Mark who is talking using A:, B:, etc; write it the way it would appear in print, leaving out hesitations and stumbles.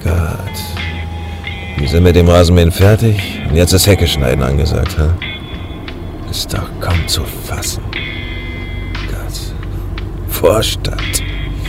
A: Gott. Wir sind mit dem Rasenmähen fertig und jetzt ist Hecke schneiden angesagt, ha? Ist doch kaum zu fassen. Gott. Vorstadt.